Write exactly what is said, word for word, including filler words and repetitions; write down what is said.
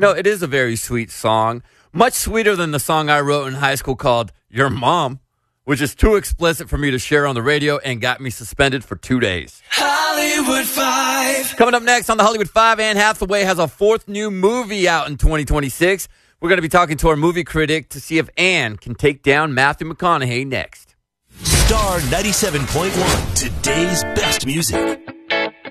know, it is a very sweet song. Much sweeter than the song I wrote in high school called Your Mom, which is too explicit for me to share on the radio and got me suspended for two days. Hollywood Five. Coming up next on the Hollywood Five, Anne Hathaway has a fourth new movie out in twenty twenty-six. We're going to be talking to our movie critic to see if Anne can take down Matthew McConaughey next. Star ninety-seven point one, today's best music.